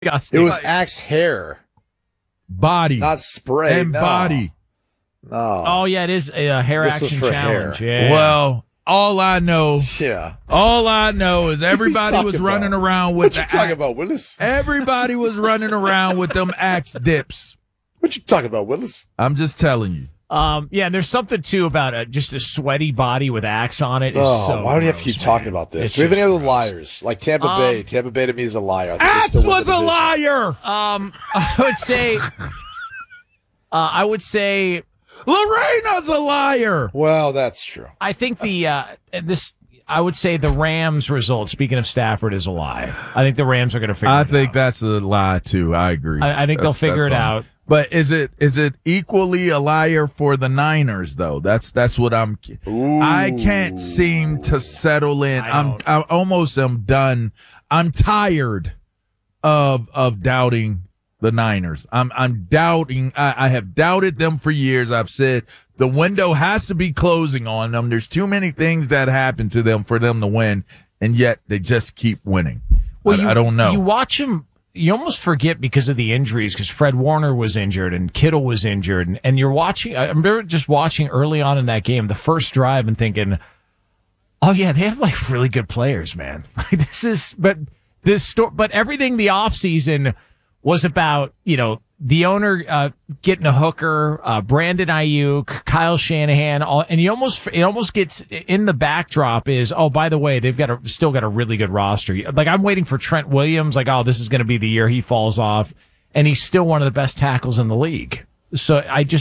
It was Axe hair. Body. Not spray. And body. No. Oh, yeah, it is a hair This action was for challenge. hair. Yeah. Well, all I know is everybody was running around with What you talking about, Willis? Everybody was running around with them Axe dips. What you talking about, Willis? I'm just telling you. Yeah, and there's something, too, about just a sweaty body with Axe on it. Why do we have to keep talking about this? Do we have any other liars? Like Tampa Bay. Tampa Bay to me is a liar. Axe was a liar! I would say Lorena's a liar! Well, that's true. I think I would say the Rams result, speaking of Stafford, is a lie. I think the Rams are going to figure it out. I think that's a lie, too. I agree. I think they'll figure it out. But is it equally a liar for the Niners though? That's what I'm. Ooh. I can't seem to settle in. I almost am done. I'm tired of doubting the Niners. I'm doubting. I have doubted them for years. I've said the window has to be closing on them. There's too many things that happen to them for them to win, and yet they just keep winning. Well, I don't know. You watch them. You almost forget because of the injuries, because Fred Warner was injured and Kittle was injured. And you're watching, I remember just watching early on in that game, the first drive, and thinking, oh, yeah, they have like really good players, man. But everything the offseason was about, the owner getting a hooker, Brandon Ayuk, Kyle Shanahan, and it almost gets in the backdrop is, oh, by the way, they've still got a really good roster. Like, I'm waiting for Trent Williams, like, oh, this is going to be the year he falls off, and he's still one of the best tackles in the league. So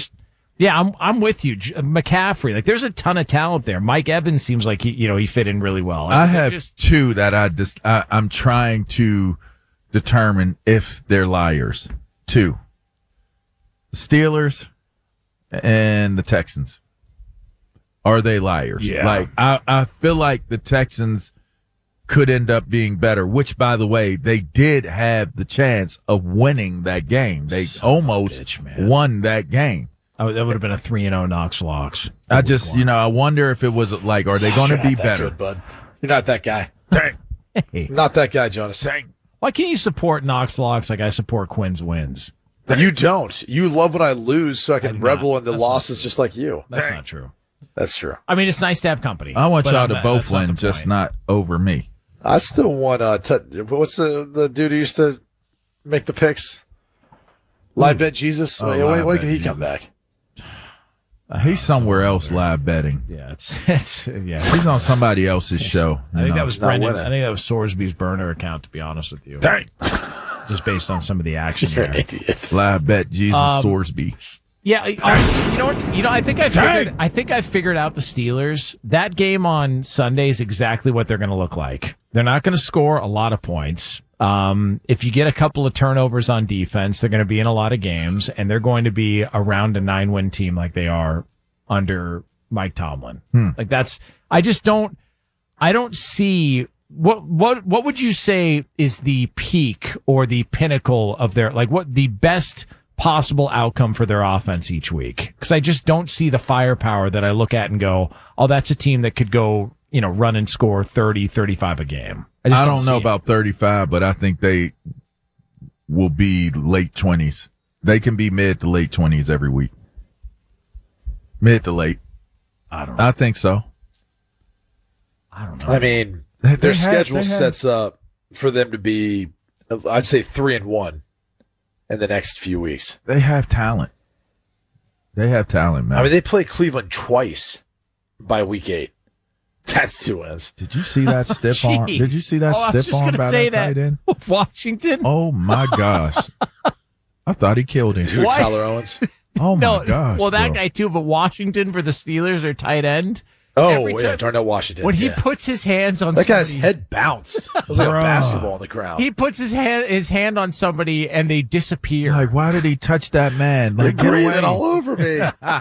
I'm with you, McCaffrey. Like, there's a ton of talent there. Mike Evans seems like he fit in really well. I have two that I'm trying to determine if they're liars. Two. The Steelers and the Texans. Are they liars? Yeah. Like, I feel like the Texans could end up being better, which, by the way, they did have the chance of winning that game. They almost won that game. That would have been a 3-0 Knox Locks. I just, I wonder if it was like, are they going to be better? Good, bud. You're not that guy. Dang. Hey. Not that guy, Jonas. Dang. Why can't you support Knox Locks like I support Quinn's wins? You don't. You love when I lose so I can revel in the losses just like you. That's not true. That's true. I mean, it's nice to have company. I want y'all to both win, just not over me. I still want what's the dude who used to make the picks? Live Bet Jesus? When can he come back? He's somewhere else live betting. Yeah, yeah. He's on somebody else's show. I think that was Brendan. I think that was Sorsby's burner account, to be honest with you. Dang. Just based on some of the action You're there. an idiot. Live Bet Jesus Sorsby. Yeah, you know what? I think I figured out the Steelers. That game on Sunday is exactly what they're going to look like. They're not going to score a lot of points. If you get a couple of turnovers on defense, they're going to be in a lot of games, and they're going to be around a 9-win team like they are under Mike Tomlin. Like I don't see what would you say is the peak or the pinnacle of their, like, what the best possible outcome for their offense each week? Because I just don't see the firepower that I look at and go, oh, that's a team that could go, run and score 30, 35 a game. I don't know about 35, but I think they will be late 20s. They can be mid to late 20s every week. Mid to late. I don't know. I think so. I don't know. I mean, their schedule sets up for them to be, I'd say, 3-1 in the next few weeks. They have talent. Man. I mean, they play Cleveland twice by week 8. That's 2 wins. Did you see that stiff arm? Did you see that stiff arm by that tight end? Washington? Oh, my gosh. I thought he killed him. Who, Tyler Owens? Oh, my gosh. Well, that guy, too, but Washington for the Steelers, their tight end. Oh, yeah, Darnell Washington. When he puts his hands on that somebody, guy's head bounced. It was like a basketball on the ground. He puts his hand on somebody and they disappear. Like, why did he touch that man? Like, get breathing all over me.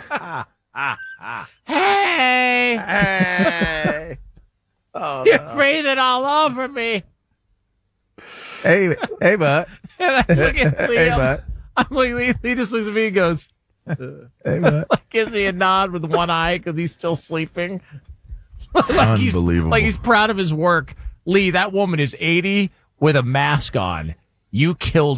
Hey! Oh, you're breathing all over me. Hey, bud. And I look at Liam. Hey, bud. I'm like, he just looks at me and goes, hey, bud. Gives me a nod with one eye because he's still sleeping. Unbelievable. Like he's proud of his work. Lee, that woman is 80 with a mask on. You killed